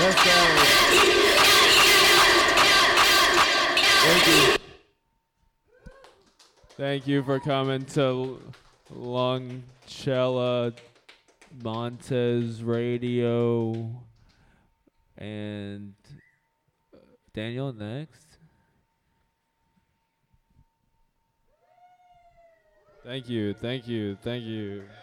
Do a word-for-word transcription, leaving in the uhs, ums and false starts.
Let's go. Thank you. Thank you for coming to Longcella Montez Radio. And Daniel next. Thank you, thank you, thank you.